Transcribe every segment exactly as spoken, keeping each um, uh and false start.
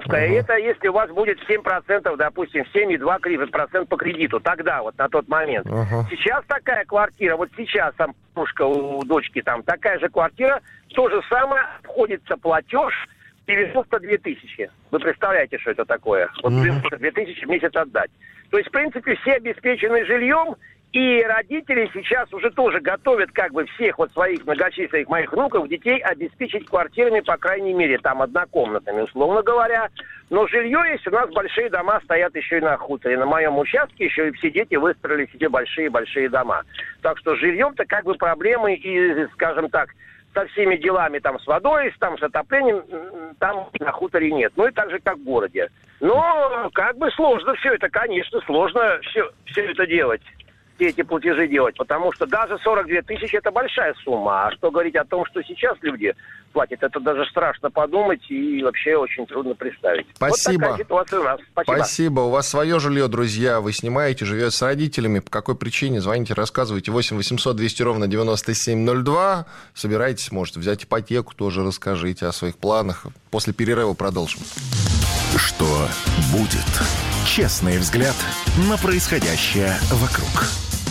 жесткая. Uh-huh. И это если у вас будет семь процентов, допустим, семь и два процента по кредиту. Тогда вот, на тот момент. Uh-huh. Сейчас такая квартира, вот сейчас там бабушка у дочки там, такая же квартира, то же самое, обходится платеж девяносто две тысячи. Вы представляете, что это такое? Вот девяносто две тысячи в месяц отдать. То есть, в принципе, все обеспечены жильем, и родители сейчас уже тоже готовят как бы всех вот своих многочисленных моих внуков, детей обеспечить квартирами, по крайней мере, там однокомнатными, условно говоря. Но жилье есть, у нас большие дома стоят еще и на хуторе. На моем участке еще и все дети выстроили себе большие-большие дома. Так что с жильем-то как бы проблемы и, скажем так, со всеми делами там с водой, там с отоплением, там на хуторе нет. Ну и так же, как в городе. Но как бы сложно все это, конечно, сложно все, все это делать. Все эти платежи делать, потому что даже сорок две тысячи это большая сумма. А что говорить о том, что сейчас люди платят, это даже страшно подумать и вообще очень трудно представить. Спасибо. Вот такая ситуация у нас. Спасибо. Спасибо. У вас свое жилье, друзья, вы снимаете, живете с родителями. По какой причине? Звоните, рассказывайте. восемь восемьсот двести ровно девяносто семь ноль два. Собирайтесь, может, взять ипотеку, тоже расскажите о своих планах. После перерыва продолжим. Что будет? Честный взгляд на происходящее вокруг.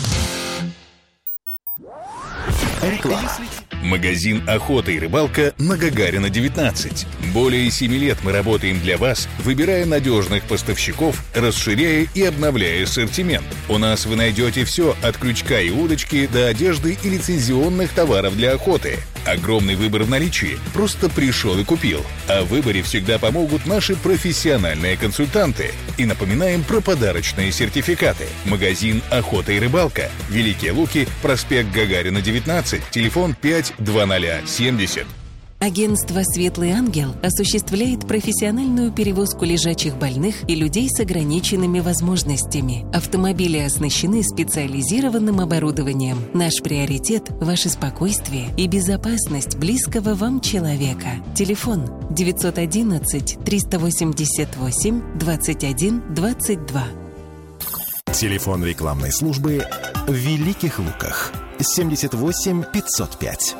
Реклама. Магазин «Охота и рыбалка» на Гагарина, девятнадцать. Более семи лет мы работаем для вас, выбирая надежных поставщиков, расширяя и обновляя ассортимент. У нас вы найдете все от крючка и удочки до одежды и лицензионных товаров для охоты. Огромный выбор в наличии. Просто пришел и купил. А в выборе всегда помогут наши профессиональные консультанты. И напоминаем про подарочные сертификаты. Магазин «Охота и рыбалка». Великие Луки, проспект Гагарина, девятнадцать, телефон пять двадцать семьдесят. Агентство «Светлый ангел» осуществляет профессиональную перевозку лежачих больных и людей с ограниченными возможностями. Автомобили оснащены специализированным оборудованием. Наш приоритет – ваше спокойствие и безопасность близкого вам человека. Телефон девятьсот одиннадцать триста восемьдесят восемь двадцать один двадцать два. Телефон рекламной службы в Великих Луках семьдесят восемь пятьсот пять.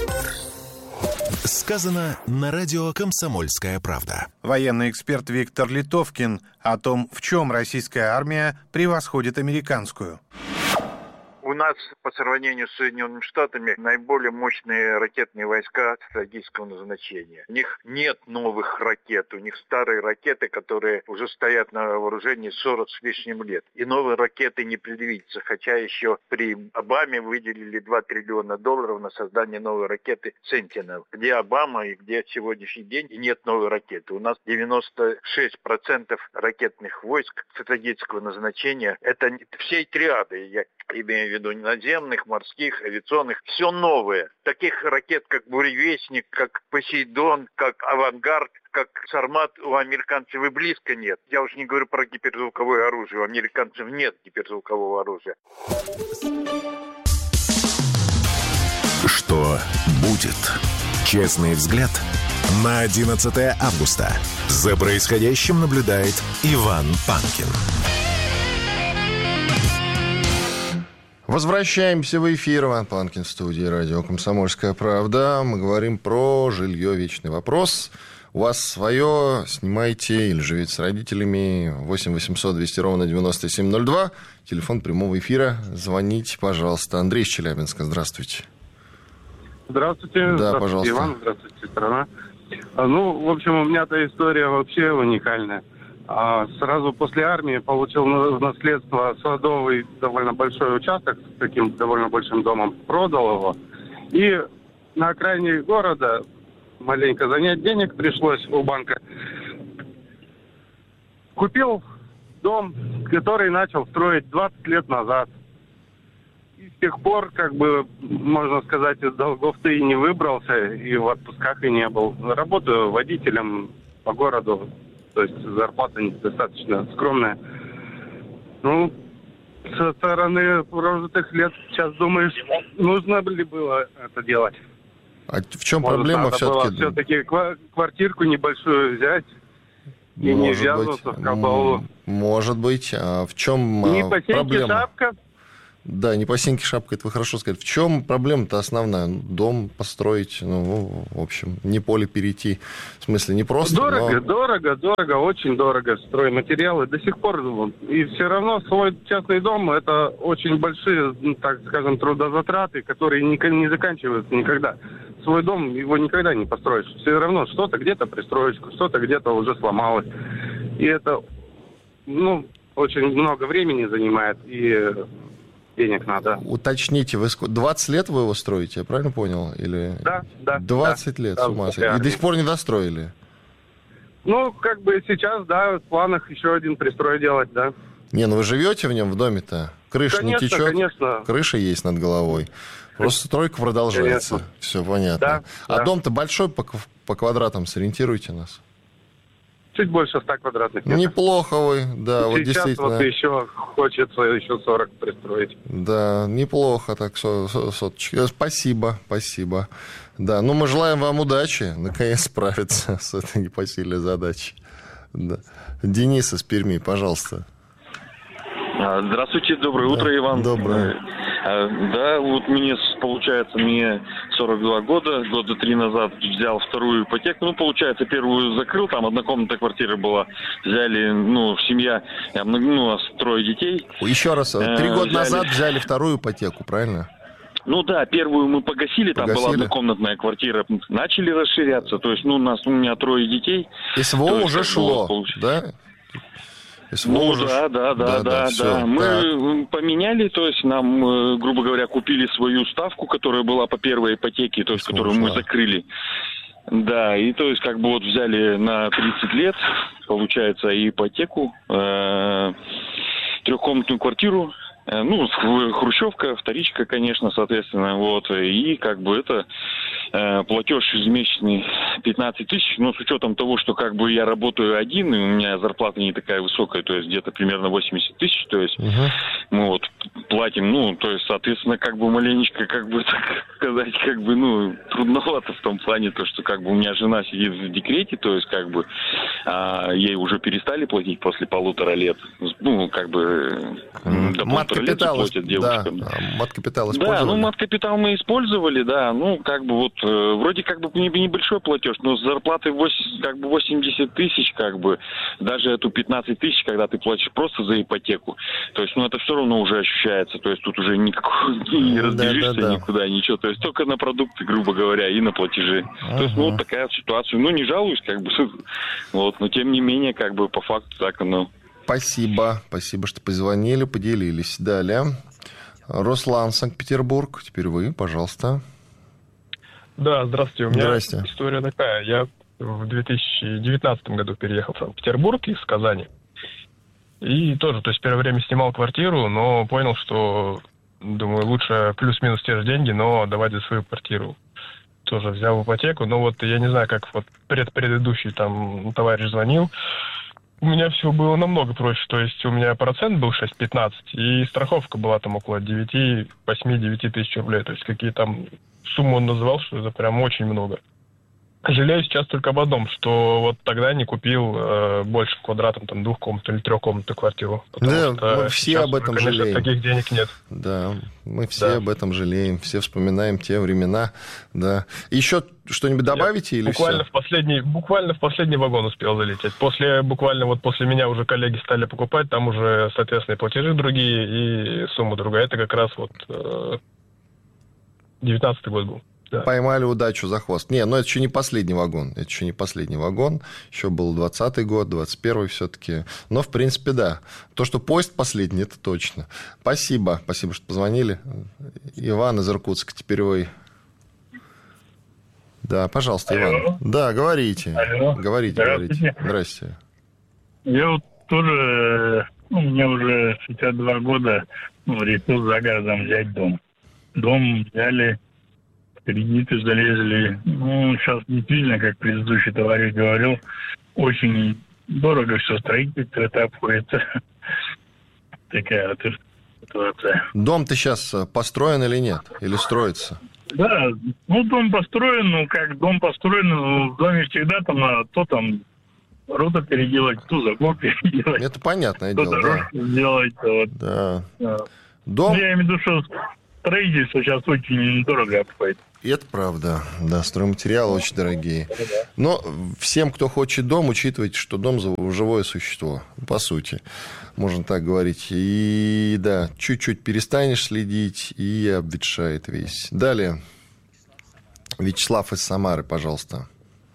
Сказано на радио «Комсомольская правда». Военный эксперт Виктор Литовкин о том, в чем российская армия превосходит американскую. У нас по сравнению с Соединенными Штатами наиболее мощные ракетные войска стратегического назначения. У них нет новых ракет, у них старые ракеты, которые уже стоят на вооружении сорок с лишним лет. И новые ракеты не предвидится, хотя еще при Обаме выделили два триллиона долларов на создание новой ракеты «Сентинел». Где Обама и где сегодняшний день и нет новой ракеты. У нас девяносто шесть процентов ракетных войск стратегического назначения. Это всей триады, я имею в виду наземных, морских, авиационных, все новое. Таких ракет, как «Буревестник», как «Посейдон», как «Авангард», как «Сармат» у американцев и близко нет. Я уж не говорю про гиперзвуковое оружие. У американцев нет гиперзвукового оружия. Что будет? Честный взгляд на одиннадцатое августа. За происходящим наблюдает Иван Панкин. Возвращаемся в эфир. Иван Панкин в студии радио «Комсомольская правда». Мы говорим про жилье. Вечный вопрос. У вас свое, снимайте или живете с родителями. восемь восемьсот двести ровно девяносто семь ноль два. Телефон прямого эфира. Звоните, пожалуйста. Андрей из Челябинска. Здравствуйте. Здравствуйте. Да, здравствуйте, пожалуйста. Иван. Здравствуйте, страна. Ну, в общем, у меня-то история вообще уникальная. А сразу после армии получил в наследство садовый довольно большой участок с таким довольно большим домом. Продал его. И на окраине города маленько занять денег пришлось у банка. Купил дом, который начал строить двадцать лет назад. И с тех пор, как бы, можно сказать, из долгов-то и не выбрался, и в отпусках и не был. Работаю водителем по городу. То есть зарплата достаточно скромная. Ну, со стороны прожитых лет сейчас думаешь, нужно ли было это делать? А в чем Может, проблема надо все-таки? Было все-таки квартирку небольшую взять и не ввязываться в кабалу. Может быть. А в чем Не по сеньке проблема? шапка. Да, не по синьке шапка, это вы хорошо сказали. В чем проблема-то основная? Дом построить, ну, в общем, не поле перейти. В смысле, не просто, Дорого, но... дорого, дорого, очень дорого стройматериалы. До сих пор. И все равно свой частный дом – это очень большие, так скажем, трудозатраты, которые не, не заканчиваются никогда. Свой дом, его никогда не построишь. Все равно что-то где-то пристроишь, что-то где-то уже сломалось. И это, ну, очень много времени занимает и... денег надо. Уточните, вы двадцать лет вы его строите, я правильно понял? Или... Да, да. двадцать да, лет, да, с ума сойти. да. И до сих пор не достроили? Ну, как бы сейчас, да, в планах еще один пристрой делать, да. Не, ну вы живете в нем, в доме-то? Крыша конечно, не течет? Конечно. Крыша есть над головой. Просто стройка продолжается. Конечно. Все понятно. Да, а да. дом-то большой по, по квадратам, сориентируйте нас. Чуть больше ста квадратных метров. Неплохо вы, да, вот Сейчас действительно. вот еще хочется еще сорок пристроить. Да, неплохо так, со, со, соточки. Спасибо, спасибо. Да, ну мы желаем вам удачи, наконец справиться с этой непосильной задачей. Да. Денис из Перми, пожалуйста. Здравствуйте, доброе да, утро, Иван. Доброе. Да, вот мне, получается, мне сорок два года, года три назад взял вторую ипотеку. Ну, получается, первую закрыл, там однокомнатная квартира была. Взяли, ну, семья, ну, у нас трое детей. Еще раз, три года взяли... назад взяли вторую ипотеку, правильно? Ну да, первую мы погасили, там погасили? Была однокомнатная квартира. Начали расширяться, то есть, ну, у нас, у меня трое детей. СВО уже есть, шло, было, да? СВО ну уже... да, да, да, да, да. Все, да. Мы так. поменяли, то есть нам, грубо говоря, купили свою ставку, которая была по первой ипотеке, то есть СВО которую ушла. мы закрыли. Да, и то есть как бы вот взяли на тридцать лет, получается, ипотеку, э, трехкомнатную квартиру. Ну, хрущевка, вторичка, конечно, соответственно, вот, и как бы это э, платеж ежемесячный пятнадцать тысяч, но с учетом того, что как бы я работаю один, и у меня зарплата не такая высокая, то есть где-то примерно восемьдесят тысяч, то есть uh-huh. мы вот платим, ну, то есть, соответственно, как бы маленечко, как бы, так сказать, как бы, ну, трудновато в том плане, то, что как бы у меня жена сидит в декрете, то есть, как бы, а, ей уже перестали платить после полутора лет, ну, как бы, mm-hmm. Мат-капитал, платят девушкам. Да, мат-капитал использовали? Да, ну, мат-капитал мы использовали, да, ну, как бы вот, э, вроде как бы небольшой платеж, но с зарплатой восемьдесят, как бы восемьдесят тысяч, как бы, даже эту пятнадцать тысяч, когда ты платишь просто за ипотеку, то есть, ну, это все равно уже ощущается, то есть, тут уже никакой, не разбежишься да, да, да. никуда, ничего, то есть, только на продукты, грубо говоря, и на платежи. Uh-huh. То есть, ну, вот такая ситуация, ну, не жалуюсь, как бы, вот, но, тем не менее, как бы, по факту так оно. Спасибо, спасибо, что позвонили, поделились. Далее. Руслан, Санкт-Петербург, теперь вы, пожалуйста. Да, здравствуйте, у меня Здрасте. История такая, я в две тысячи девятнадцатом году переехал в Санкт-Петербург из Казани. И тоже, то есть, первое время снимал квартиру, но понял, что, думаю, лучше плюс-минус те же деньги, но давать за свою квартиру. Тоже взял ипотеку, но вот я не знаю, как вот пред предыдущий там товарищ звонил, у меня все было намного проще, то есть у меня процент был шесть пятнадцать, и страховка была там около восемь-девять тысяч рублей, то есть какие там суммы он называл, что это прям очень много. Жалею сейчас только об одном, что вот тогда не купил э, больше квадратом, там, двухкомнатную или трехкомнатную квартиру. Да, мы все об этом уже, конечно, жалеем. Таких денег нет. Да, мы все да. об этом жалеем, все вспоминаем те времена, да. Еще что-нибудь добавите Я или буквально все? В последний, буквально в последний вагон успел залететь. После, буквально вот после меня уже коллеги стали покупать, там уже, соответственно, и платежи другие, и сумма другая. Это как раз вот э, девятнадцатый год был. Да. Поймали удачу за хвост. Не, но это еще не последний вагон. Это еще не последний вагон. Еще был двадцатый год, двадцать первый все-таки. Но, в принципе, да. То, что поезд последний, это точно. Спасибо. Спасибо, что позвонили. Иван из Иркутска, теперь вы. Да, пожалуйста, Алло. Иван. Да, говорите. Алло. Говорите, Здравствуйте. говорите. Здрасте. Я вот тоже, ну, мне уже шестьдесят два года, ну, решил за городом взять дом. Дом взяли... Кредиты залезли. Ну, сейчас действительно, как предыдущий товарищ говорил, очень дорого все, строительство это обходится. Такая вот ситуация. Дом-то сейчас построен или нет? Или строится? Да, ну, дом построен, ну, как дом построен, ну, в доме всегда там надо то там рота переделать, то забор переделать. Это понятное то дело, да. сделать, вот. Да. Да. Дом... Я имею в виду, что строительство сейчас очень дорого обходит. И это правда. Да, стройматериалы очень дорогие. Но всем, кто хочет дом, учитывайте, что дом – живое существо, по сути. Можно так говорить. И да, чуть-чуть перестанешь следить, и обветшает весь. Далее. Вячеслав из Самары, пожалуйста.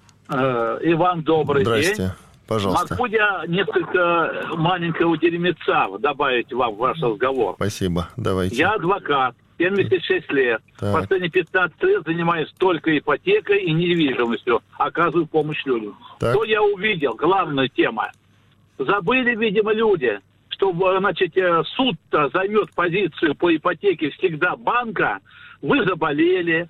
Э, Иван, добрый Здрасте. день. Пожалуйста. Могу я несколько маленького теремеца добавить вам в ваш разговор? Спасибо. Давайте. Я адвокат, семьдесят шесть лет. Так. Последние пятнадцать лет занимаюсь только ипотекой и недвижимостью. Оказываю помощь людям. Так. Что я увидел? Главная тема. Забыли, видимо, люди, что, значит, суд-то займет позицию по ипотеке всегда банка. Вы заболели,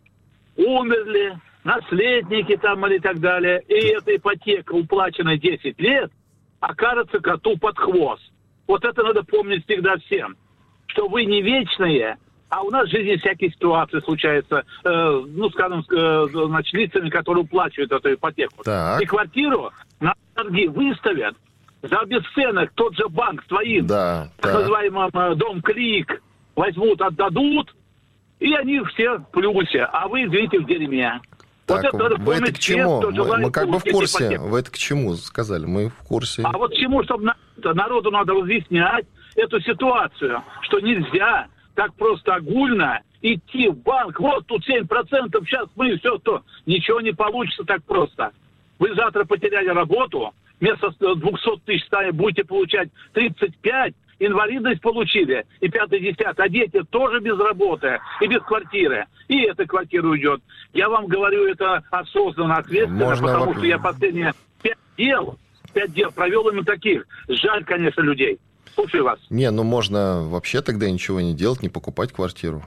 умерли, наследники там или так далее. И эта ипотека, уплаченная десять лет, окажется коту под хвост. Вот это надо помнить всегда всем. Что вы не вечные, а у нас в жизни всякие ситуации случаются, э, ну, скажем, э, значит, лицами, которые уплачивают эту ипотеку. Так. И квартиру на торги выставят за бесценок. Тот же банк своим, да, так да. называемым э, Дом Клик, возьмут, отдадут, и они все в плюсе, а вы, извините, в дерьме. Так, вот это вы это к чему? Мы, мы как бы в курсе. Ипотеку. Вы это к чему сказали? Мы в курсе. А вот к чему, чтобы на, народу надо разъяснять эту ситуацию, что нельзя так просто огульно идти в банк. Вот тут семь процентов, сейчас мы все то. Ничего не получится так просто. Вы завтра потеряли работу, вместо двести тысяч будете получать тридцать пять, инвалидность получили, и пятый, десятый, а дети тоже без работы и без квартиры. И эта квартира уйдет. Я вам говорю это осознанно, ответственно, Можно потому вопрос... что я последние пять дел, пять дел провел именно таких. Жаль, конечно, людей. Слушаю вас. Не, ну можно вообще тогда ничего не делать, не покупать квартиру.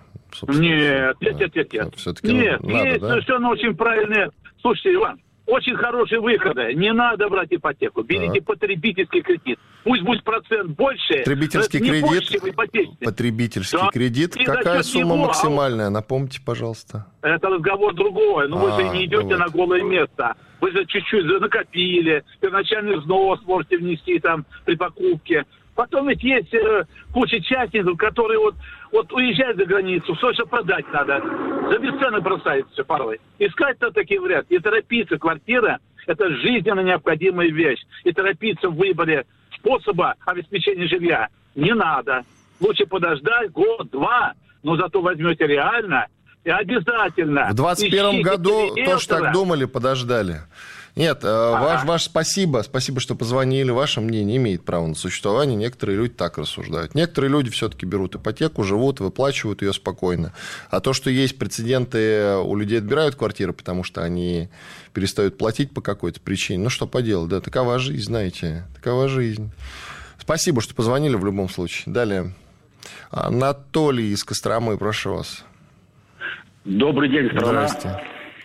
Нет, нет, нет, нет, нет. Все-таки нет, надо, есть да? совершенно очень правильные. Слушайте, Иван, очень хорошие выходы. Не надо брать ипотеку. Берите так. потребительский кредит. Пусть будет процент больше. Потребительский не кредит. Больше, чем ипотечный. Потребительский да. кредит. И какая сумма него, максимальная? Напомните, пожалуйста. Это разговор другой. Но а, вы же не идете ну вот. на голое место. Вы же чуть-чуть накопили. Первоначальный взнос можете внести там при покупке. Потом ведь есть э, куча частников, которые вот, вот уезжают за границу, все же продать надо. За бесценок бросается все порой. Искать-то такие варианты. И торопиться. Квартира – это жизненно необходимая вещь. И торопиться в выборе способа обеспечения жилья не надо. Лучше подождать год-два, но зато возьмете реально и обязательно. В двадцать первом году тоже так думали, подождали. Нет, ага. ваш, ваш спасибо, спасибо, что позвонили. Ваше мнение имеет право на существование. Некоторые люди так рассуждают. Некоторые люди все-таки берут ипотеку, живут, выплачивают ее спокойно. А то, что есть прецеденты, у людей отбирают квартиры, потому что они перестают платить по какой-то причине. Ну, что поделать, да, такова жизнь, знаете, такова жизнь. Спасибо, что позвонили в любом случае. Далее. Анатолий из Костромы, прошу вас. Добрый день, страна. Здрасте.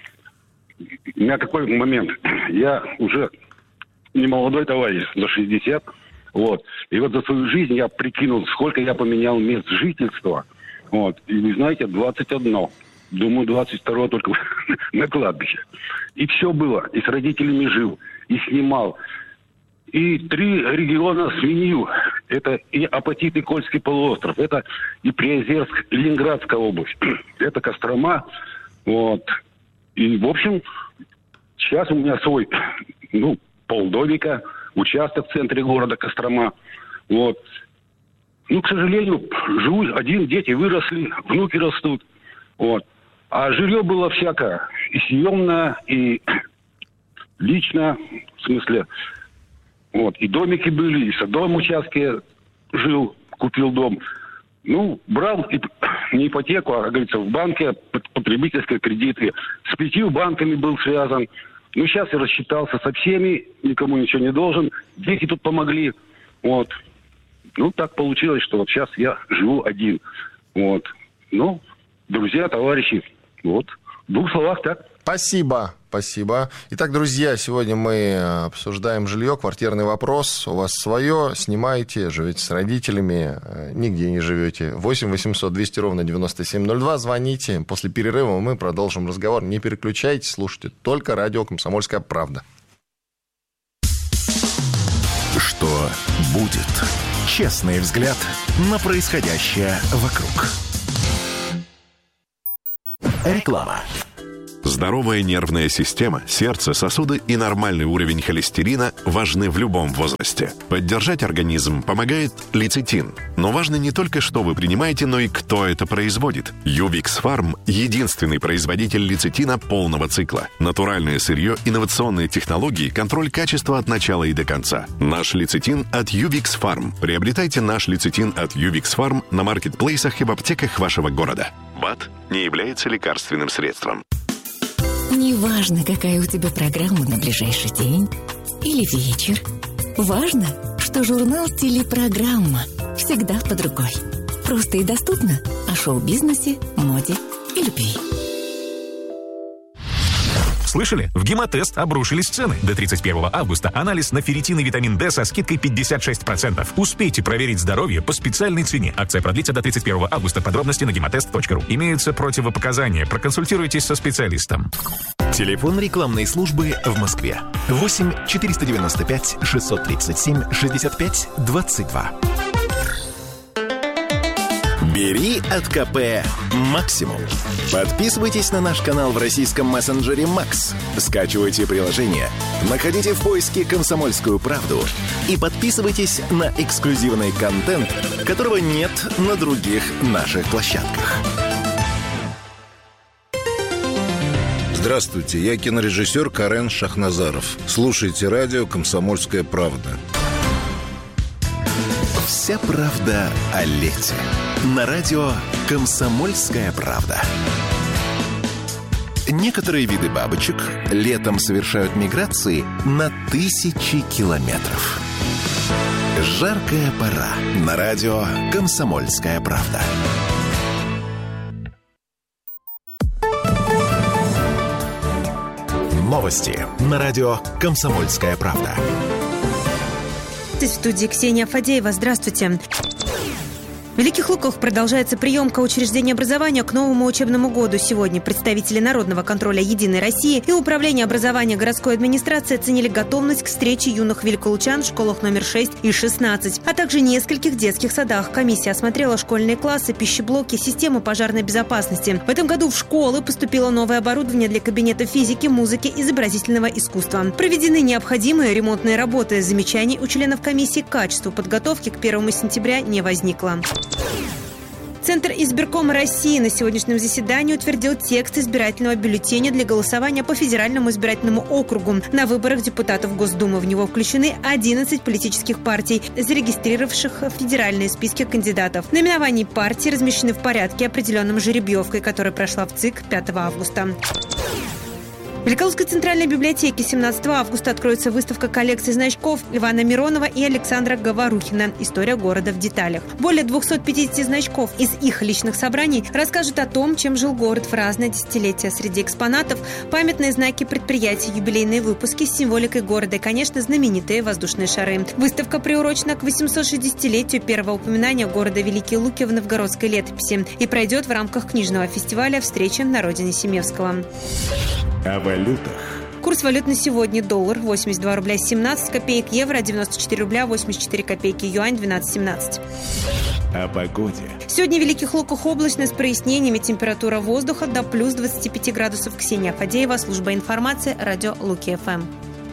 У меня такой момент. Я уже не молодой товарищ, за шестьдесят. Вот. И вот за свою жизнь я прикинул, сколько я поменял мест жительства. Вот. И вы знаете, двадцать одно. Думаю, двадцать второе только на кладбище. И все было. И с родителями жил, и снимал. И три региона сменил. Это и Апатит, и Кольский полуостров. Это и Приозерск, и Ленинградская область. Это Кострома. Вот. И, в общем, сейчас у меня свой, ну, полдомика, участок в центре города Кострома. Вот. Ну, к сожалению, живу один, дети выросли, внуки растут. Вот. А жилье было всякое. И съемное, и лично, в смысле, вот, и домики были, и в садовом участке жил, купил дом. Ну, брал не ипотеку, а, как говорится, в банке потребительские кредиты. С пятью банками был связан. Ну, сейчас я рассчитался со всеми, никому ничего не должен. Дети тут помогли. Вот. Ну, так получилось, что вот сейчас я живу один. Вот. Ну, друзья, товарищи, вот. В двух словах так. Спасибо, спасибо. Итак, друзья, сегодня мы обсуждаем жилье, квартирный вопрос. У вас свое, снимаете, живете с родителями, нигде не живете. восемь восемьсот двести ровно девяносто семь ноль два. Звоните. После перерыва мы продолжим разговор. Не переключайтесь, слушайте только радио «Комсомольская правда». что будет. Честный взгляд на происходящее вокруг. Реклама. Здоровая нервная система, сердце, сосуды и нормальный уровень холестерина важны в любом возрасте. Поддержать организм помогает лецитин. Но важно не только, что вы принимаете, но и кто это производит. Ювикс Фарм – единственный производитель лецитина полного цикла. Натуральное сырье, инновационные технологии, контроль качества от начала и до конца. Наш лецитин от Ювикс Фарм. Приобретайте наш лецитин от Ювикс Фарм на маркетплейсах и в аптеках вашего города. БАД не является лекарственным средством. Неважно, какая у тебя программа на ближайший день или вечер. Важно, что журнал «Телепрограмма» всегда под рукой. Просто и доступно о шоу-бизнесе, моде и любви. Слышали? В Гемотест обрушились цены. До тридцать первого августа анализ на ферритин и витамин D со скидкой пятьдесят шесть процентов. Успейте проверить здоровье по специальной цене. Акция продлится до тридцать первого августа. Подробности на гемотест точка ру. Имеются противопоказания. Проконсультируйтесь со специалистом. Телефон рекламной службы в Москве. восемь четыреста девяносто пять шестьсот тридцать семь шестьдесят пять двадцать два. Бери от КП максимум. Подписывайтесь на наш канал в российском мессенджере Макс. Скачивайте приложение, находите в поиске «Комсомольскую правду» и подписывайтесь на эксклюзивный контент, которого нет на других наших площадках. Здравствуйте, я кинорежиссер Карен Шахназаров. Слушайте радио «Комсомольская правда». Вся правда о лете. На радио «Комсомольская правда». Некоторые виды бабочек летом совершают миграции на тысячи километров. Жаркая пора. На радио «Комсомольская правда». Новости на радио «Комсомольская правда». В студии Ксения Фадеева. Здравствуйте. В Великих Луках продолжается приемка учреждений образования к новому учебному году. Сегодня представители Народного контроля «Единой России» и Управления образования городской администрации оценили готовность к встрече юных великолучан в школах номер шесть и шестнадцать, а также нескольких детских садах. Комиссия осмотрела школьные классы, пищеблоки, систему пожарной безопасности. В этом году в школы поступило новое оборудование для кабинета физики, музыки, изобразительного искусства. Проведены необходимые ремонтные работы. Замечаний у членов комиссии к качеству подготовки к первому сентября не возникло. Центр избиркома России на сегодняшнем заседании утвердил текст избирательного бюллетеня для голосования по федеральному избирательному округу на выборах депутатов Госдумы. В него включены одиннадцать политических партий, зарегистрировавших федеральные списки кандидатов. Наименования партий размещены в порядке, определенном жеребьевкой, которая прошла в ЦИК пятого августа. В Великолукской центральной библиотеке семнадцатого августа откроется выставка коллекций значков Ивана Миронова и Александра Говорухина «История города в деталях». Более двухсот пятидесяти значков из их личных собраний расскажут о том, чем жил город в разное десятилетие. Среди экспонатов памятные знаки предприятий, юбилейные выпуски с символикой города и, конечно, знаменитые воздушные шары. Выставка приурочена к восьмисот шестидесятилетию первого упоминания города Великие Луки в новгородской летописи и пройдет в рамках книжного фестиваля «Встреча на родине Семевского». О валютах. Курс валют на сегодня: доллар восемьдесят два рубля семнадцать копеек, евро девяносто четыре рубля восемьдесят четыре копейки, юань двенадцать семнадцать. О погоде. Сегодня в Великих Луках облачно с прояснениями, температура воздуха до плюс двадцати пяти градусов. Ксения Фадеева, служба информации, радио Луки-ФМ.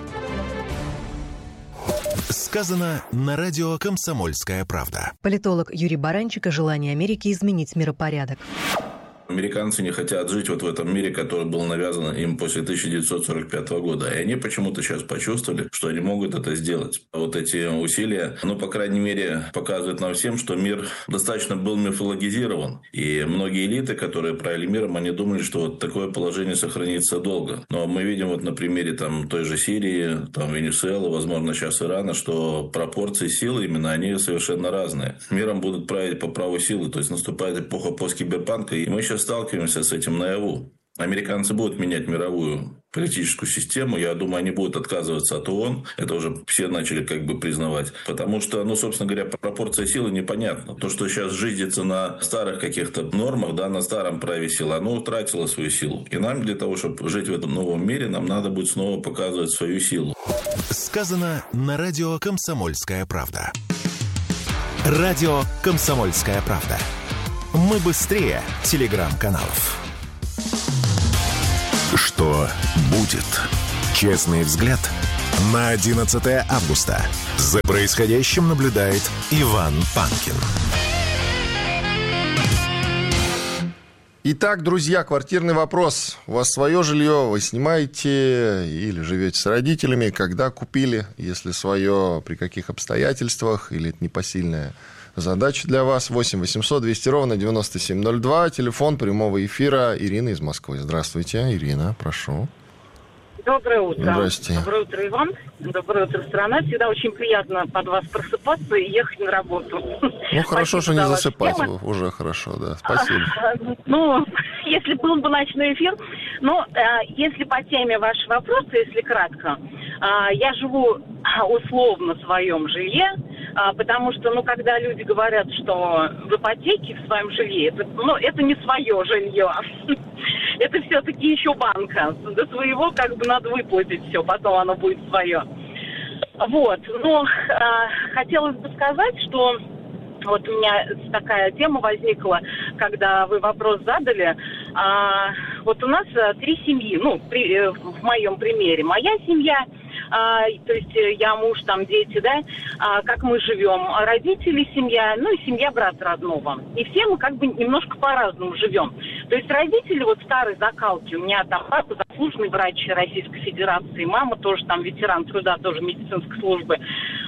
Сказано на радио «Комсомольская правда». Политолог Юрий Баранчик о желании Америки изменить миропорядок. Американцы не хотят жить вот в этом мире, который был навязан им после тысяча девятьсот сорок пятого года. И они почему-то сейчас почувствовали, что они могут это сделать. Вот эти усилия, ну, по крайней мере, показывают нам всем, что мир достаточно был мифологизирован. И многие элиты, которые правили миром, они думали, что вот такое положение сохранится долго. Но мы видим вот на примере там, той же Сирии, там, Венесуэлы, возможно, сейчас Ирана, что пропорции силы именно, они совершенно разные. Миром будут править по праву силы. То есть наступает эпоха посткиберпанка, и мы сейчас сталкиваемся с этим наяву. Американцы будут менять мировую политическую систему. Я думаю, они будут отказываться от ООН. Это уже все начали как бы признавать. Потому что, ну, собственно говоря, пропорция силы непонятна. То, что сейчас жизнится на старых каких-то нормах, да, на старом праве силы, оно утратило свою силу. И нам для того, чтобы жить в этом новом мире, нам надо будет снова показывать свою силу. Сказано на радио «Комсомольская правда». Радио «Комсомольская правда». Мы быстрее телеграм-каналов. Что будет? Честный взгляд на одиннадцатое августа. За происходящим наблюдает Иван Панкин. Итак, друзья, квартирный вопрос. У вас свое жилье, вы снимаете или живете с родителями? Когда купили? Если свое, при каких обстоятельствах? Или это непосильная задача для вас? восемь восемьсот двести ровно девяносто семь ноль два. Телефон прямого эфира. Ирина из Москвы. Здравствуйте, Ирина, прошу. Доброе утро. Здрасте. Доброе утро, Иван. Доброе утро, страна. Всегда очень приятно под вас просыпаться и ехать на работу. Ну, хорошо, что не засыпать. Уже хорошо, да. Спасибо. А, ну, если был бы ночной эфир. Но а, если по теме вашего вопроса, если кратко, а, я живу условно в своем жилье, а, потому что, ну, когда люди говорят, что в ипотеке в своем жилье, это, ну, это не свое жилье. Это все-таки еще банка. До своего как бы надо выплатить все, потом оно будет свое. Вот. Но э, хотелось бы сказать, что вот у меня такая тема возникла, когда вы вопрос задали. А, вот у нас три семьи, ну, при, в моем примере. Моя семья, а, то есть я, муж, там, дети, да, а, как мы живем, родители, семья, ну и семья брата родного. И все мы как бы немножко по-разному живем. То есть родители вот старой закалки, у меня там папа заслуженный врач Российской Федерации, мама тоже там ветеран труда, тоже медицинской службы.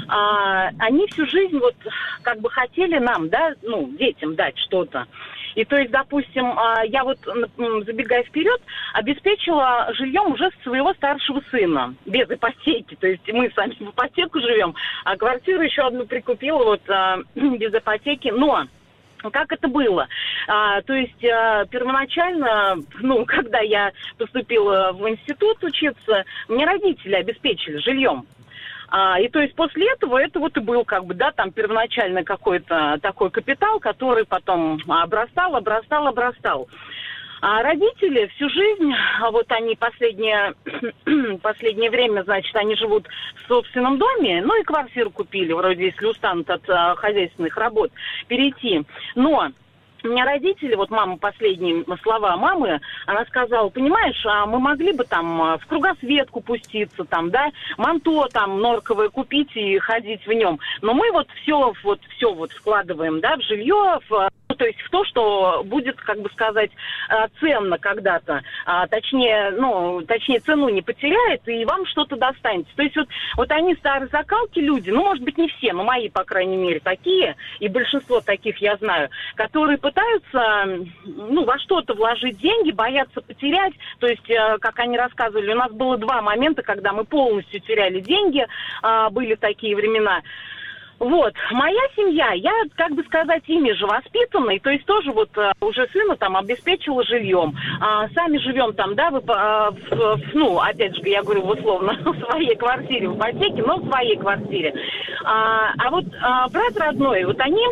А, они всю жизнь вот как бы хотели нам, да, ну, детям дать что-то. И то есть, допустим, я вот, забегая вперед, обеспечила жильем уже своего старшего сына, без ипотеки. То есть мы сами в ипотеку живем, а квартиру еще одну прикупила вот без ипотеки. Но как это было? А, то есть а, первоначально, ну, когда я поступила в институт учиться, мне родители обеспечили жильем. А, и то есть после этого это вот и был как бы, да, там первоначально какой-то такой капитал, который потом обрастал, обрастал, обрастал. А родители всю жизнь, вот они последнее, последнее время, значит, они живут в собственном доме, ну и квартиру купили, вроде если устанут от а, хозяйственных работ, перейти. Но у меня родители, вот мама, последние слова мамы, она сказала, понимаешь, а мы могли бы там в кругосветку пуститься, там, да, манто там норковое купить и ходить в нем. Но мы вот все вот, все вот вкладываем, да, в жилье, в, ну, то есть в то, что будет, как бы сказать, ценно когда-то, а, точнее, ну, точнее, цену не потеряет и вам что-то достанется. То есть вот, вот они старые закалки люди, ну, может быть, не все, но мои, по крайней мере, такие, и большинство таких я знаю, которые пытаются, ну, во что-то вложить деньги, боятся потерять. То есть, э, как они рассказывали, у нас было два момента, когда мы полностью теряли деньги, э, были такие времена. Вот, моя семья, я, как бы сказать, ими же воспитанный, то есть тоже вот э, уже сына там обеспечила жильем. А, сами живем там, да, в, э, в, в, ну, опять же, я говорю, условно, в своей квартире, в ипотеке, но в своей квартире. А, а вот а, брат родной, вот они...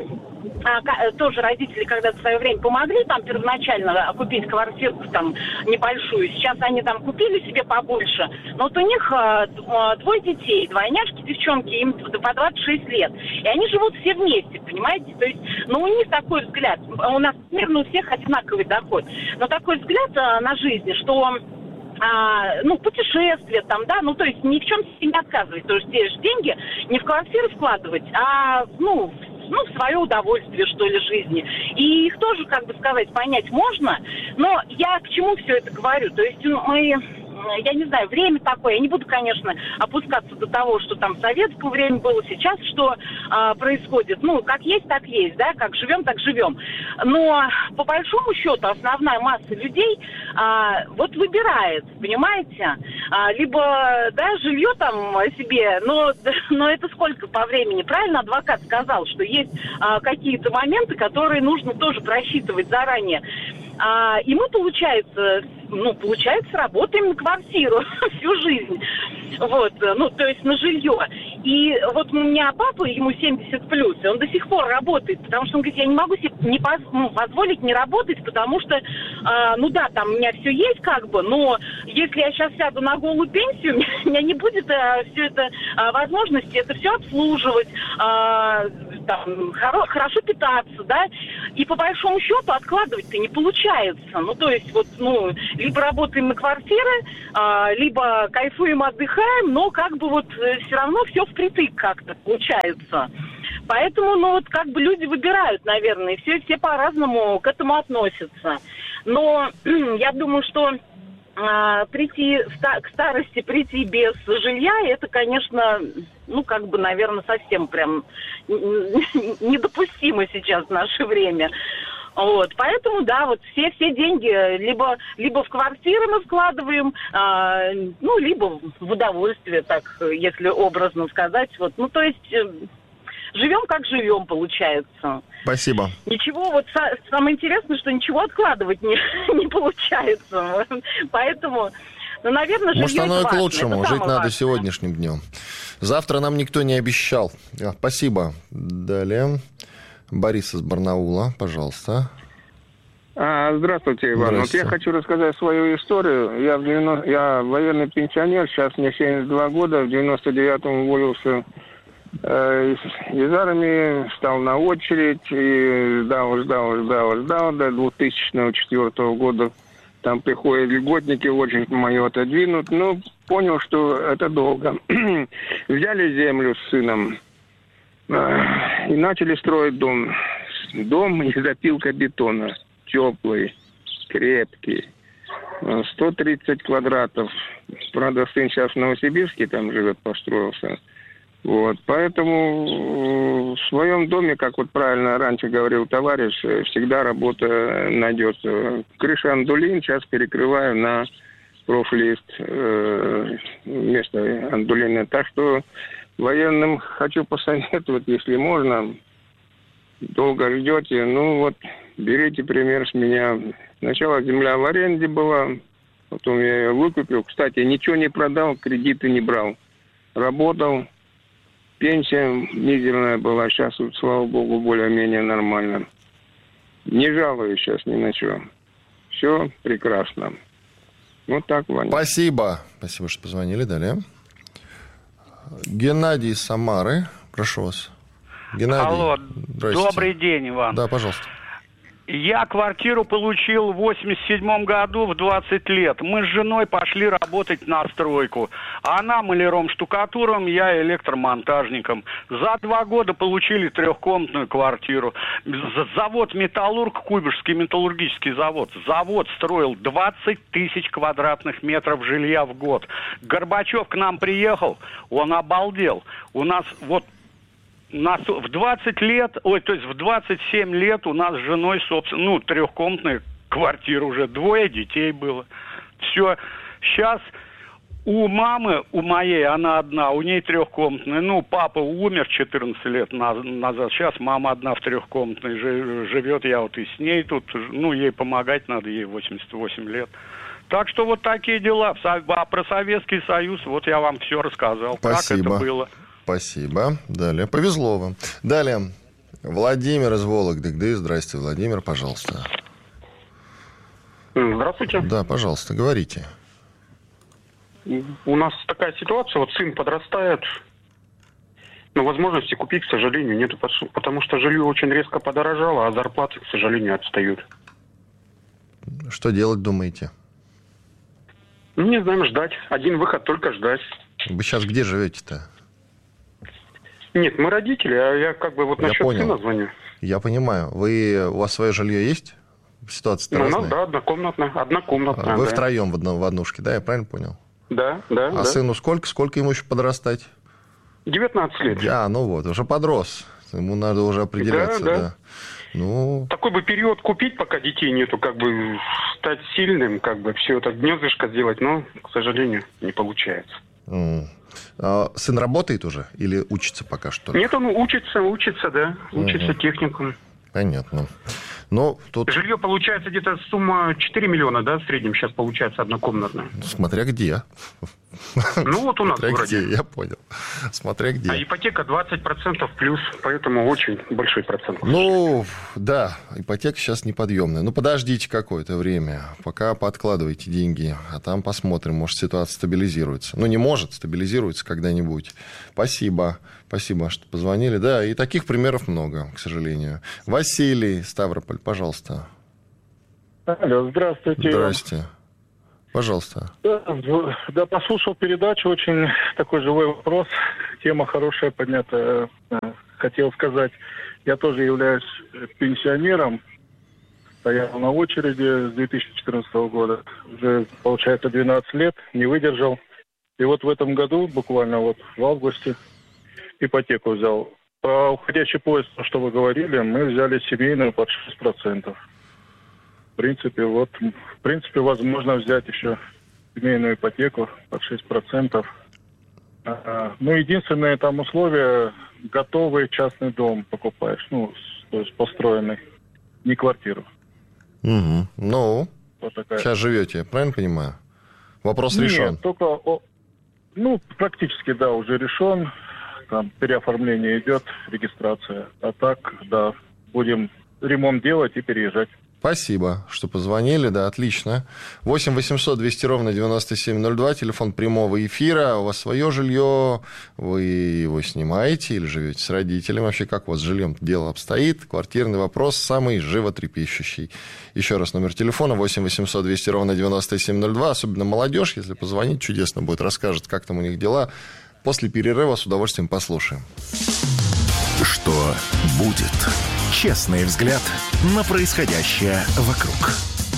А, тоже родители когда-то в свое время помогли там первоначально купить квартирку там небольшую. Сейчас они там купили себе побольше. Но вот у них а, двое детей, двойняшки, девчонки, им по двадцать шесть лет. И они живут все вместе, понимаете? То есть, ну, у них такой взгляд. У нас примерно у всех одинаковый доход. Но такой взгляд а, на жизнь, что... А, ну, путешествия там, да, ну, то есть ни в чем себе не отказывать. То есть те же деньги не в квартиру вкладывать, а, ну, ну, в свое удовольствие, что ли, жизни. И их тоже, как бы сказать, понять можно, но я к чему все это говорю? То есть мы... Я не знаю, время такое, я не буду, конечно, опускаться до того, что там в советское время было, сейчас что а, происходит. Ну, как есть, так есть, да, как живем, так живем. Но, по большому счету, основная масса людей а, вот выбирает, понимаете, а, либо, да, жилье там себе, но, но это сколько по времени? Правильно адвокат сказал, что есть а, какие-то моменты, которые нужно тоже просчитывать заранее. А, и мы, получается, ну, получается, работаем на квартиру всю жизнь. Вот, ну, то есть на жилье. И вот у меня папа, ему семьдесят плюс, и он до сих пор работает, потому что он говорит, я не могу себе не поз- ну, позволить не работать, потому что, э, ну да, там у меня все есть как бы, но если я сейчас сяду на голую пенсию, у меня, у меня не будет э, все это э, возможности это все обслуживать, э, там, хоро- хорошо питаться, да, и по большому счету откладывать-то не получается. Ну, то есть вот, ну, либо работаем на квартиры, э, либо кайфуем, отдыхаем, но как бы вот э, все равно все впритык как-то получается. Поэтому, ну, вот как бы люди выбирают, наверное, и все, все по-разному к этому относятся. Но я думаю, что э, прийти ста- к старости, прийти без жилья, это, конечно, ну, как бы, наверное, совсем прям недопустимо сейчас в наше время. Вот, поэтому, да, вот все, все деньги либо, либо в квартиры мы вкладываем, а, ну, либо в удовольствие, так, если образно сказать. Вот, ну, то есть э, живем как живем, получается. Спасибо. Ничего, вот са- самое интересное, что ничего откладывать не, не получается. Поэтому, ну, наверное, жилье Может, оно и к важно. лучшему. Это Жить надо важное. сегодняшним днем. Завтра нам никто не обещал. Спасибо. Далее. Борис из Барнаула, пожалуйста. А, здравствуйте, Иван. Здравствуйте. Вот я хочу рассказать свою историю. Я, в девяносто... я военный пенсионер, сейчас мне семьдесят два года. В девяносто девятом уволился э, из, из армии, стал на очередь и ждал, ждал, ждал, ждал до две тысячи четвёртого года. Там приходят льготники, очередь мою отодвинут. Ну, понял, что это долго. Взяли землю с сыном и начали строить дом. Дом из опилкобетона. Теплый, крепкий. сто тридцать квадратов. Правда, сын сейчас в Новосибирске там живет, построился. Вот. Поэтому в своем доме, как вот правильно раньше говорил товарищ, всегда работа найдется. Крыша андулин, сейчас перекрываю на профлист э, вместо андулина. Так что военным хочу посоветовать, если можно, долго ждете, ну вот, берите пример с меня. Сначала земля в аренде была, потом я ее выкупил. Кстати, ничего не продал, кредиты не брал. Работал, пенсия мизерная была, сейчас, вот, слава богу, более-менее нормально. Не жалуюсь сейчас ни на что. Все прекрасно. Вот так, Ваня. Спасибо. Спасибо, что позвонили. Далее. Геннадий из Самары. Прошу вас. Геннадий. Алло, здрасте. добрый день, Иван. Да, пожалуйста. Я квартиру получил в восемьдесят седьмом году в двадцать лет. Мы с женой пошли работать на стройку. Она маляром-штукатуром, я электромонтажником. За два года получили трехкомнатную квартиру. Завод «Металлург», Куйбышевский металлургический завод. Завод строил двадцать тысяч квадратных метров жилья в год. Горбачев к нам приехал, он обалдел. У нас вот... У нас в двадцать лет, ой, то есть в двадцать семь лет у нас с женой, собственно, ну, трехкомнатная квартира уже, двое детей было. Все. Сейчас у мамы, у моей, она одна, у ней трехкомнатная. Ну, папа умер четырнадцать лет назад, сейчас мама одна в трехкомнатной живет, я вот и с ней тут, ну, ей помогать надо, ей восемьдесят восемь лет. Так что вот такие дела. А про Советский Союз, вот я вам все рассказал, Спасибо. Как это было. Спасибо. Далее. Повезло вам. Далее. Владимир из Вологды. Здрасте, Владимир, пожалуйста. Здравствуйте. Да, пожалуйста, говорите. У нас такая ситуация, вот сын подрастает, но возможности купить, к сожалению, нету, потому что жилье очень резко подорожало, а зарплаты, к сожалению, отстают. Что делать, думаете? Ну, не знаем, ждать. Один выход, только ждать. Вы сейчас где живете-то? Нет, мы родители, а я как бы вот Я насчет понял. сына звоню. Я понимаю. Вы, у вас свое жилье есть? Ситуация Ну, у разная? нас, да, однокомнатная. Однокомнатная, Вы да. втроем в, одно, в однушке, да? Я правильно понял? Да, да, А да. сыну сколько? Сколько ему еще подрастать? девятнадцать лет. А, ну вот, уже подрос. Ему надо уже определяться, Да, да. да. Ну, Такой бы период купить, пока детей нету, как бы стать сильным, как бы все это гнездышко сделать, но, к сожалению, не получается. м. А сын работает уже или учится пока что? Нет, он учится, учится, да, учится Мгм. техникум. Понятно. Но тут... Жилье получается где-то сумма четыре миллиона, да, в среднем сейчас получается однокомнатная? Смотря где. Ну, вот у нас Смотря вроде. где, я понял. Смотря где. А ипотека двадцать процентов плюс, поэтому очень большой процент. Ну, да, ипотека сейчас неподъемная. Ну, подождите какое-то время, пока подкладывайте деньги, а там посмотрим, может, ситуация стабилизируется. Ну, не может, стабилизируется когда-нибудь. Спасибо, спасибо, что позвонили. Да, и таких примеров много, к сожалению. Василий, Ставрополь, пожалуйста. Алло, здравствуйте. Здрасте. Пожалуйста. Да, да, послушал передачу, очень такой живой вопрос. Тема хорошая, поднята. Хотел сказать, я тоже являюсь пенсионером. Стоял на очереди с две тысячи четырнадцатого года. Уже, получается, двенадцать лет, не выдержал. И вот в этом году, буквально вот в августе, ипотеку взял. По уходящий поезд, что вы говорили, мы взяли семейную под шесть процентов. В принципе, вот, в принципе, возможно взять еще семейную ипотеку под шесть процентов. А, ну, единственное там условие, готовый частный дом покупаешь, ну, то есть построенный, не квартиру. Угу. Ну, вот такая. Сейчас живете, правильно понимаю? Вопрос Нет, решен. только, о, ну, практически, да, уже решен. Там переоформление идет, регистрация. А так, да, будем ремонт делать и переезжать. Спасибо, что позвонили, да, отлично. восемь восемьсот двести ровно девяносто семь ноль два, телефон прямого эфира. У вас свое жилье, вы его снимаете или живете с родителями? Вообще, как у вас с жильем дело обстоит? Квартирный вопрос самый животрепещущий. Еще раз номер телефона восемь восемьсот двести ровно девяносто семь ноль два. Особенно молодежь, если позвонить, чудесно будет, расскажет, как там у них дела. После перерыва с удовольствием послушаем. Что будет? Честный взгляд на происходящее вокруг.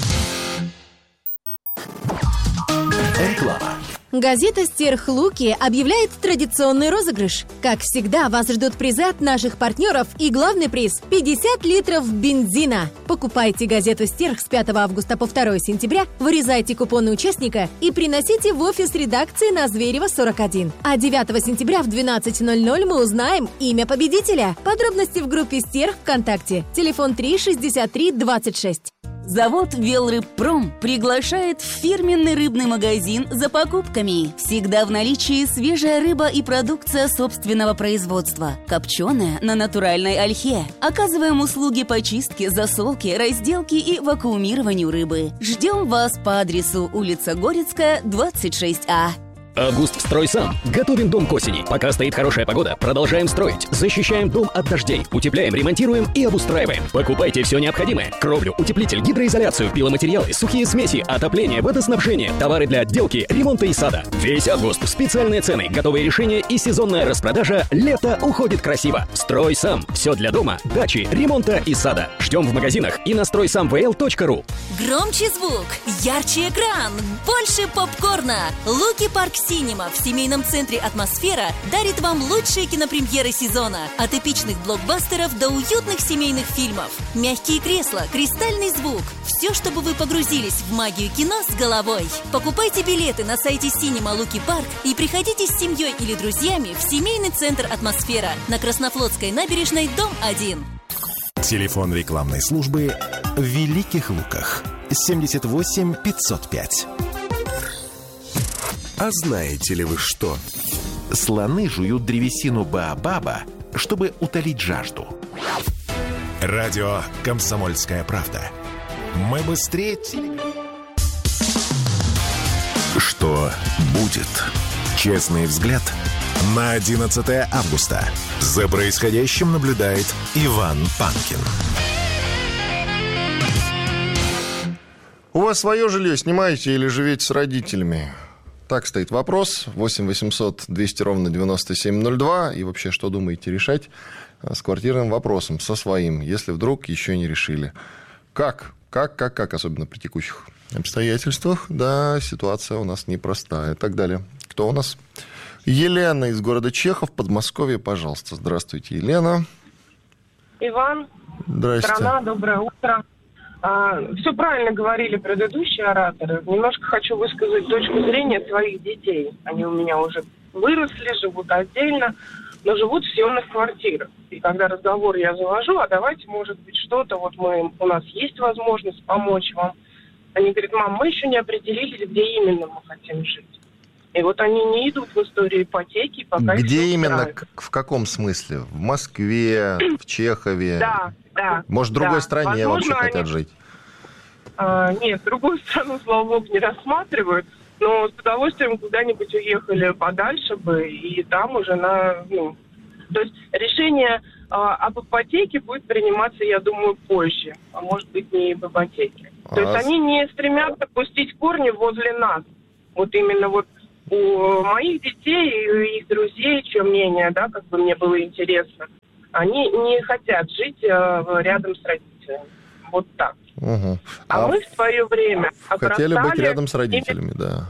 Реклама. Газета «Стерхлуки» объявляет традиционный розыгрыш. Как всегда, вас ждут призы от наших партнеров и главный приз – пятьдесят литров бензина. Покупайте газету «Стерх» с пятого августа по второе сентября, вырезайте купоны участника и приносите в офис редакции на Зверева, сорок один. А девятого сентября в двенадцать ноль ноль мы узнаем имя победителя. Подробности в группе «Стерх» ВКонтакте. Телефон три шестьдесят три двадцать шесть. Завод «Велрыбпром» приглашает в фирменный рыбный магазин за покупками. Всегда в наличии свежая рыба и продукция собственного производства. Копченая на натуральной ольхе. Оказываем услуги по чистке, засолке, разделке и вакуумированию рыбы. Ждем вас по адресу улица Горецкая, двадцать шесть А. Август «Строй сам». Готовим дом к осени. Пока стоит хорошая погода, продолжаем строить. Защищаем дом от дождей. Утепляем, ремонтируем и обустраиваем. Покупайте все необходимое. Кровлю, утеплитель, гидроизоляцию, пиломатериалы, сухие смеси, отопление, водоснабжение, товары для отделки, ремонта и сада. Весь август. Специальные цены, готовые решения и сезонная распродажа. Лето уходит красиво. «Строй сам». Все для дома, дачи, ремонта и сада. Ждем в магазинах и на строй сам вэ эл точка ру. Громче звук, ярче экран, больше попкорна. Луки Парк Синема в семейном центре «Атмосфера» дарит вам лучшие кинопремьеры сезона. От эпичных блокбастеров до уютных семейных фильмов. Мягкие кресла, кристальный звук. Все, чтобы вы погрузились в магию кино с головой. Покупайте билеты на сайте Синема Луки Парк и приходите с семьей или друзьями в семейный центр «Атмосфера» на Краснофлотской набережной, дом один. Телефон рекламной службы в Великих Луках. семьдесят восемь пятьсот пять. А знаете ли вы что? Слоны жуют древесину баобаба, чтобы утолить жажду. Радио «Комсомольская правда». Мы быстрее... Что будет? Честный взгляд на одиннадцатое августа. За происходящим наблюдает Иван Панкин. У вас свое жилье снимаете или живете с родителями? Так стоит вопрос. восемь восемьсот двести ровно девяносто семь ноль два. И вообще, что думаете решать с квартирным вопросом, со своим, если вдруг еще не решили? Как? Как, как, как, особенно при текущих обстоятельствах? Да, ситуация у нас непростая и так далее. Кто у нас? Елена из города Чехов, Подмосковье, пожалуйста. Здравствуйте, Елена. Иван. Здрасте. Страна, доброе утро. А, все правильно говорили предыдущие ораторы. Немножко хочу высказать точку зрения своих детей. Они у меня уже выросли, живут отдельно. но живут в съемных квартирах. И когда разговор я завожу, а давайте, может быть, что-то, вот мы, у нас есть возможность помочь вам. Они говорят: мам, мы еще не определились, где именно мы хотим жить. И вот они не идут в историю ипотеки, пока Где именно, к- в каком смысле? В Москве, в Чехове? Да, да. Может, в другой да. стране Возможно, вообще хотят они... жить? А, нет, другую страну, слава богу, не рассматривают, но с удовольствием куда-нибудь уехали подальше бы, и там уже на... Ну, то есть решение а, об ипотеке будет приниматься, я думаю, позже, а может быть, не об ипотеке. А... То есть они не стремятся пустить корни возле нас. Вот именно вот у моих детей и у их друзей, чье мнение, да, как бы мне было интересно, они не хотят жить а, рядом с родителями. Вот так. Угу. А, а мы в свое время хотели обрастали... быть рядом с родителями, да.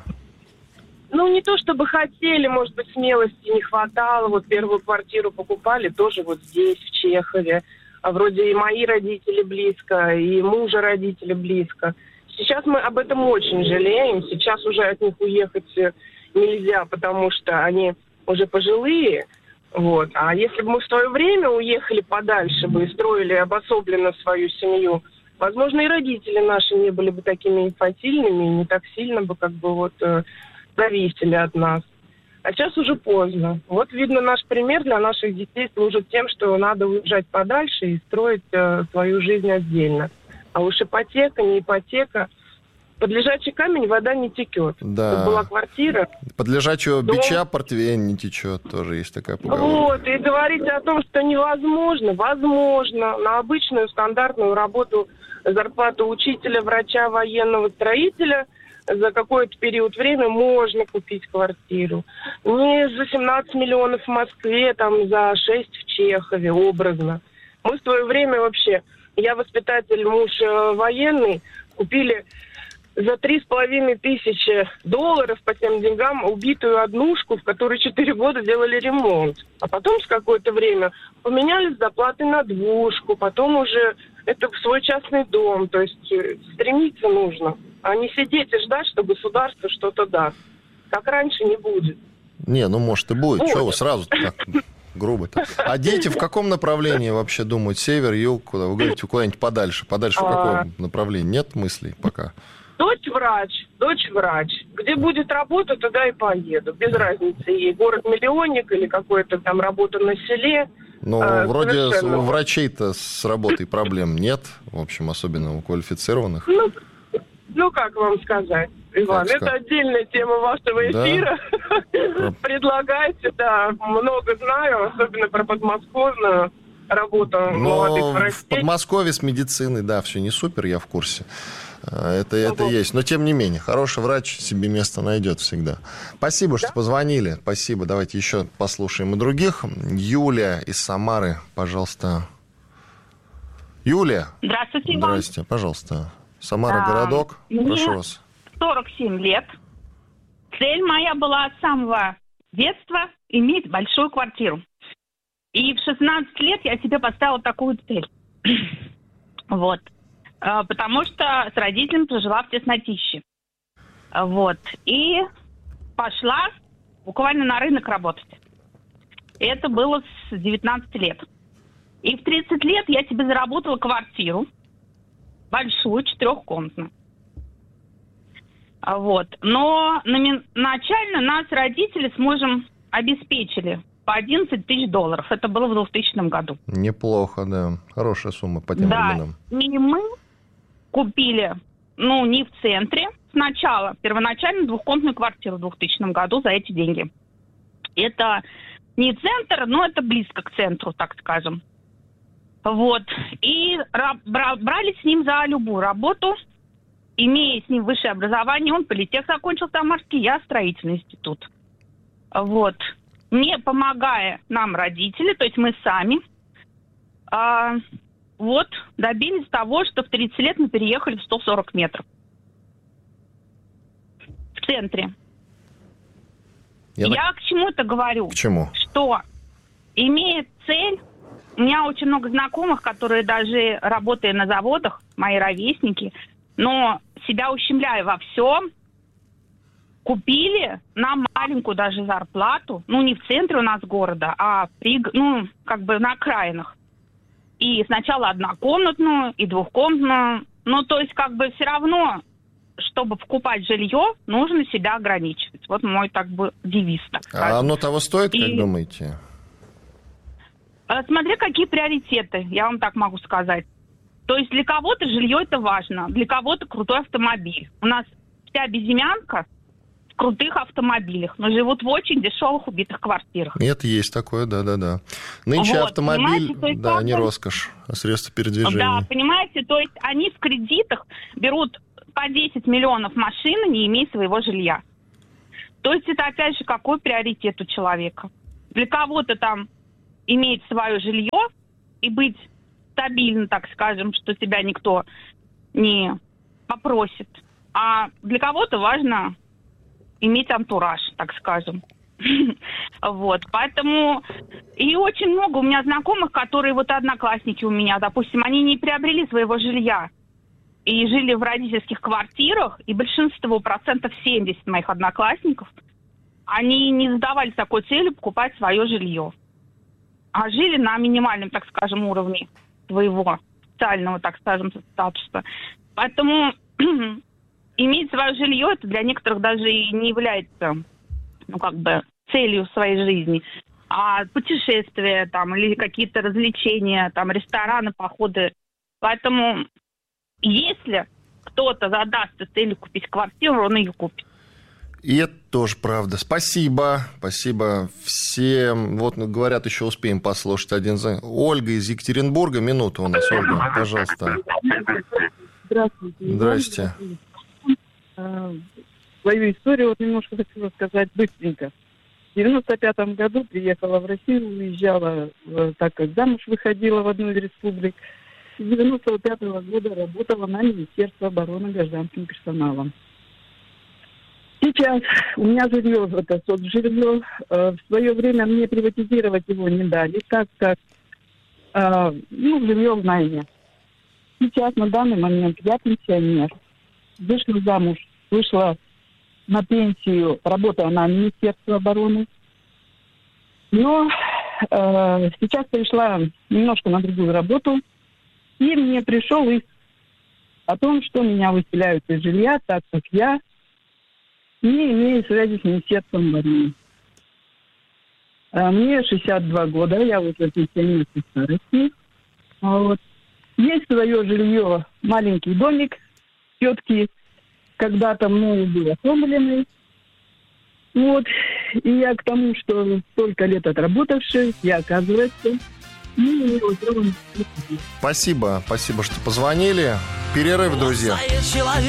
Ну, не то чтобы хотели, может быть, смелости не хватало. Вот первую квартиру покупали тоже вот здесь, в Чехове. А вроде и мои родители близко, и мужа родители близко. Сейчас мы об этом очень жалеем. Сейчас уже от них уехать нельзя, потому что они уже пожилые. Вот. А если бы мы в свое время уехали подальше бы и строили обособленно свою семью, возможно, и родители наши не были бы такими инфантильными, и не так сильно бы как бы вот э, зависели от нас. А сейчас уже поздно. Вот, видно, наш пример для наших детей служит тем, что надо уезжать подальше и строить э, свою жизнь отдельно. А уж ипотека, не ипотека. Под лежачий камень вода не текет. Да. Тут была квартира. Под лежачего дом. бича портвейн не течет. Тоже есть такая поговорка. Вот, и говорить о том, что невозможно, возможно. На обычную стандартную работу, зарплату учителя, врача, военного, строителя за какой-то период времени можно купить квартиру. Не за семнадцать миллионов в Москве, там за шесть в Чехове, образно. Мы в свое время вообще, я воспитатель, муж военный, купили за три с половиной тысячи долларов по тем деньгам убитую однушку, в которой четыре года делали ремонт. А потом с какое-то время поменяли заплаты на двушку, потом уже это в свой частный дом. То есть стремиться нужно, а не сидеть и ждать, что государство что-то даст. Как раньше не будет. Не, ну может и будет. будет. Чего вы сразу так грубо-то? А дети в каком направлении вообще думают? Север, юг? Куда? Вы говорите, куда-нибудь подальше. Подальше в каком направлении? Нет мыслей пока? Дочь врач, дочь врач. Где будет работа, туда и поеду. Без разницы, ей город-миллионник или какой-то там работа на селе. Ну, э, вроде совершенно. у врачей-то с работой проблем нет. В общем, особенно у квалифицированных. Ну, ну как вам сказать, Иван, Как это сказать? отдельная тема вашего Да? эфира. Предлагайте, да, много знаю, особенно про подмосковную работу молодых Но врачей. в Подмосковье с медициной, да, все не супер, я в курсе. Это, это есть. Но, тем не менее, хороший врач себе место найдет всегда. Спасибо, что позвонили. Спасибо. Давайте еще послушаем и других. Юлия из Самары, пожалуйста. Юлия. Здравствуйте, Иван. Здрасте, пожалуйста. Самара, А, городок. мне Прошу вас. сорок семь лет. Цель моя была с самого детства иметь большую квартиру. И в шестнадцать лет я себе поставила такую цель. Вот. А, Потому что с родителями прожила в теснотище. А, Вот. И пошла буквально на рынок работать. И это было с девятнадцати лет. И в тридцать лет я себе заработала квартиру. Большую, четырехкомнатную. А, Вот. Но номи- начально нас родители с мужем обеспечили по одиннадцать тысяч долларов. Это было в двухтысячном году. Неплохо, да. Хорошая сумма по тем Да, временам. и мы купили, ну, не в центре, сначала, первоначально двухкомнатную квартиру в двухтысячном году за эти деньги. Это не центр, но это близко к центру, так скажем. Вот. И ра- бра- брали с ним за любую работу, имея с ним высшее образование. Он политех закончил Самарский, я строительный институт. Вот. Не помогая нам родители, то есть мы сами, а, вот, добились того, что в тридцать лет мы переехали в сто сорок метров. В центре. Я, Я к чему это говорю? К чему? Что, имея цель, у меня очень много знакомых, которые даже работая на заводах, мои ровесники, но себя ущемляя во всем, купили на маленькую даже зарплату, ну, не в центре у нас города, а при, ну, как бы на окраинах. И сначала однокомнатную, и двухкомнатную. Ну, то есть, как бы все равно, чтобы покупать жилье, нужно себя ограничивать. Вот мой, так бы, девиз, так сказать. А оно того стоит, и... как думаете? Смотря какие приоритеты, я вам так могу сказать. То есть для кого-то жилье это важно, для кого-то крутой автомобиль. У нас вся безымянка в крутых автомобилях, но живут в очень дешевых убитых квартирах. Это есть такое, да-да-да. Нынче вот, автомобиль, да, как... не роскошь, а средство передвижения. Да, понимаете, то есть они в кредитах берут по десять миллионов машин, не имея своего жилья. То есть это, опять же, какой приоритет у человека. Для кого-то там иметь свое жилье и быть стабильным, так скажем, что тебя никто не попросит. А для кого-то важно иметь антураж, так скажем. Вот, поэтому... И очень много у меня знакомых, которые вот одноклассники у меня, допустим, они не приобрели своего жилья и жили в родительских квартирах, и большинство, процентов семьдесят моих одноклассников, они не задавались такой целью покупать свое жилье. А жили на минимальном, так скажем, уровне своего социального, так скажем, статуса. Поэтому иметь свое жилье, это для некоторых даже и не является, ну, как бы, целью своей жизни. А путешествия там, или какие-то развлечения, там, рестораны, походы. Поэтому если кто-то задастся целью купить квартиру, он ее купит. И это тоже правда. Спасибо. Спасибо всем. Вот, говорят, еще успеем послушать один за... Ольга из Екатеринбурга. Минуту у нас, Ольга, пожалуйста. Здравствуйте. Здрасте. Свою историю вот немножко хочу рассказать быстренько. В девяносто пятом году приехала в Россию, уезжала, так как замуж выходила в одну из республик. С девяносто пятого года работала на Министерство обороны гражданским персоналом. Сейчас у меня жилье, это соцжилье. В свое время мне приватизировать его не дали, так как ну, жилье в найме. Сейчас на данный момент я пенсионер. Вышла замуж, вышла на пенсию, работала на Министерство обороны. Но э, сейчас пришла немножко на другую работу, и мне пришел иск о том, что меня выселяют из жилья, так как я не имею связи с Министерством обороны. Мне шестьдесят два года, я вот в пенсионерской старости. Вот. Есть свое жилье, маленький домик, тетки когда-то мною был оформленный. Вот. И я к тому, что столько лет отработавший, я, оказывается, не имела права. Спасибо, спасибо, что позвонили. Перерыв, друзья.